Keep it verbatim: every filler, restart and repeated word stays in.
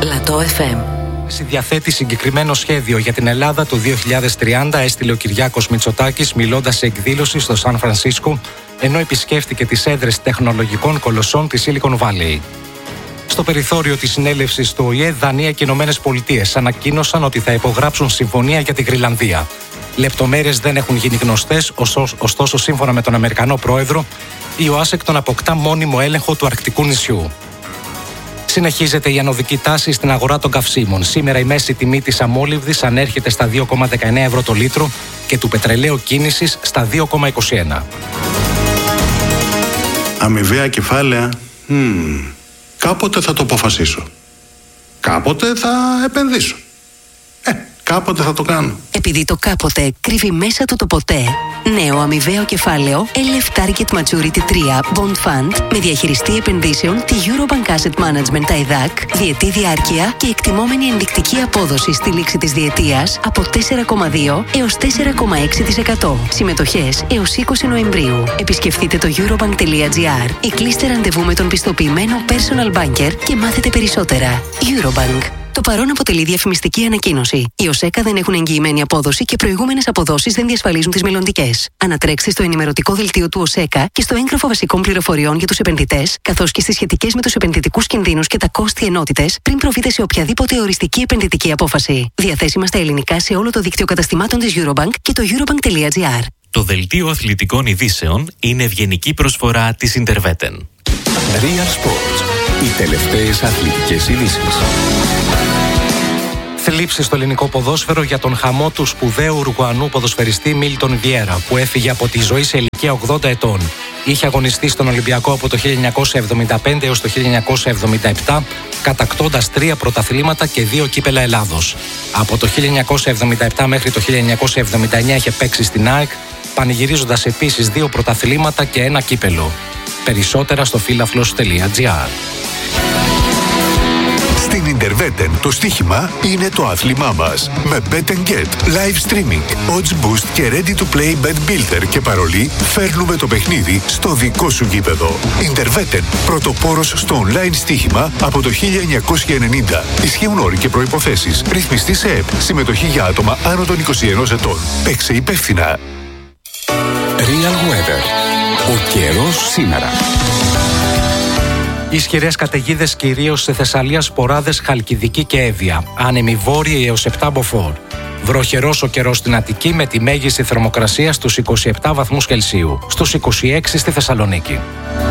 Λατό εφ εμ. Διαθέτει συγκεκριμένο σχέδιο για την Ελλάδα του δύο χιλιάδες τριάντα, έστειλε ο Κυριάκος Μητσοτάκης μιλώντας σε εκδήλωση στο Σαν Φρανσίσκο, ενώ επισκέφτηκε τις έδρες τεχνολογικών κολοσσών της Silicon Valley. Στο περιθώριο της συνέλευσης του Ο Η Ε, Δανία και Ηνωμένες Πολιτείες ανακοίνωσαν ότι θα υπογράψουν συμφωνία για τη Γροιλανδία. Λεπτομέρειες δεν έχουν γίνει γνωστές, ωστόσο, σύμφωνα με τον Αμερικανό πρόεδρο, η Ουάσιγκτον αποκτά μόνιμο έλεγχο του αρκτικού νησιού. Συνεχίζεται η ανωδική τάση στην αγορά των καυσίμων. Σήμερα η μέση τιμή της αμόλυβδης ανέρχεται στα δύο κόμμα δεκαεννέα ευρώ το λίτρο και του πετρελαίου κίνησης στα δύο κόμμα είκοσι ένα. Αμοιβαία κεφάλαια. Mm. Κάποτε θα το αποφασίσω. Κάποτε θα επενδύσω. Ε, κάποτε θα το κάνω. Επειδή το κάποτε κρύβει μέσα του το ποτέ. Νέο αμοιβαίο κεφάλαιο ελ εφ Target Maturity τρία Bond Fund με διαχειριστή επενδύσεων τη Eurobank Asset Management τα ΕΔΑΚ, διετή διάρκεια και εκτιμόμενη ενδεικτική απόδοση στη λήξη της διετίας από τέσσερα κόμμα δύο έως τέσσερα κόμμα έξι τοις εκατό. Συμμετοχές έως είκοσι Νοεμβρίου. Επισκεφτείτε το eurobank τελεία gr ή κλείστε ραντεβού με τον πιστοποιημένο personal banker και μάθετε περισσότερα. Eurobank. Το παρόν αποτελεί διαφημιστική ανακοίνωση. Οι ΟΣΕΚΑ δεν έχουν εγγυημένη απόδοση και προηγούμενες αποδόσεις δεν διασφαλίζουν τις μελλοντικές. Ανατρέξτε στο ενημερωτικό δελτίο του ΟΣΕΚΑ και στο έγγραφο βασικών πληροφοριών για τους επενδυτές, καθώς και στις σχετικές με τους επενδυτικούς κινδύνους και τα κόστη ενότητες, πριν προβείτε σε οποιαδήποτε οριστική επενδυτική απόφαση. Διαθέσιμα στα ελληνικά σε όλο το δίκτυο καταστημάτων της Eurobank και το eurobank τελεία gr. Το δελτίο αθλητικών ειδήσεων είναι ευγενική προσφορά της Interveten. Real Sports. Οι τελευταίες αθλητικές ειδήσεις. Θλίψη στο ελληνικό ποδόσφαιρο για τον χαμό του σπουδαίου Ουρουγουανού ποδοσφαιριστή Μίλτον Βιέρα, που έφυγε από τη ζωή σε ηλικία ογδόντα ετών. Είχε αγωνιστεί στον Ολυμπιακό από το χίλια εννιακόσια εβδομήντα πέντε έως το χίλια εννιακόσια εβδομήντα επτά, κατακτώντας τρία πρωταθλήματα και δύο κύπελα Ελλάδος. Από το χίλια εννιακόσια εβδομήντα επτά μέχρι το χίλια εννιακόσια εβδομήντα εννέα είχε παίξει στην ΑΕΚ, πανηγυρίζοντας επίσης δύο πρωταθλήματα και ένα κύπελο. Περισσότερα στο φίλαφλος τελεία gr. Στην Interveten το στοίχημα είναι το άθλημά μας. Με Bet and Get, live streaming, odds boost και ready to play bet builder και παρολί, φέρνουμε το παιχνίδι στο δικό σου γήπεδο. Interveten, πρωτοπόρος στο online στοίχημα από το χίλια εννιακόσια ενενήντα. Ισχύουν όροι και προϋποθέσεις. Ρυθμιστή σε ΕΠ. Συμμετοχή για άτομα άνω των είκοσι ενός ετών. Παίξε υπεύθυνα. Real Weather. Ο καιρός σήμερα. Ισχυρές καταιγίδες κυρίως σε Θεσσαλία, Σποράδες, Χαλκιδική και Εύβοια. Άνεμη βόρεια έως επτά μποφόρ. Βροχερός ο καιρός στην Αττική με τη μέγιστη θερμοκρασία στους είκοσι επτά βαθμούς Κελσίου. Στους είκοσι έξι στη Θεσσαλονίκη.